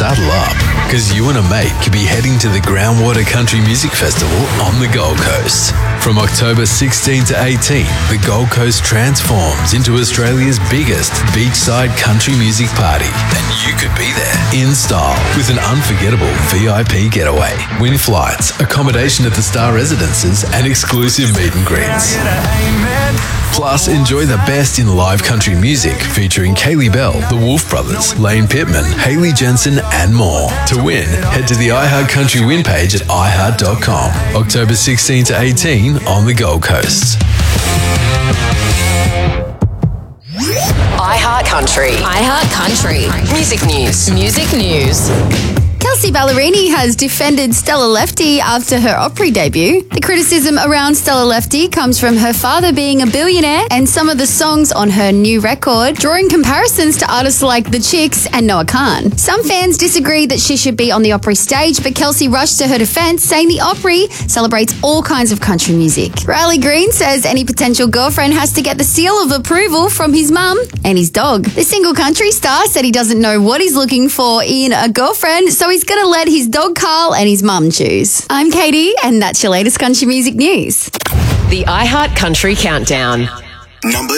saddle up, because you and a mate could be heading to the Groundwater Country Music Festival on the Gold Coast. From October 16 to 18, the Gold Coast transforms into Australia's biggest beachside country music party, and you could be there in style with an unforgettable VIP getaway, win flights, accommodation at the Star Residences, and exclusive meet and greets. Plus, enjoy the best in live country music featuring Kaylee Bell, the Wolf Brothers, Lane Pittman, Hayley Jensen, and more. To win, head to the iHeart Country win page at iHeart.com. October 16 to 18 on the Gold Coast. iHeart Country. iHeart Country. Music news. Music news. Kelsey Ballerini has defended Stella Lefty after her Opry debut. The criticism around Stella Lefty comes from her father being a billionaire and some of the songs on her new record, drawing comparisons to artists like The Chicks and Noah Khan. Some fans disagree that she should be on the Opry stage, but Kelsey rushed to her defense, saying the Opry celebrates all kinds of country music. Riley Green says any potential girlfriend has to get the seal of approval from his mum and his dog. The single country star said he doesn't know what he's looking for in a girlfriend, so he's going to let his dog Carl and his mum choose. I'm Katie, and that's your latest country music news. The iHeart Country Countdown. Number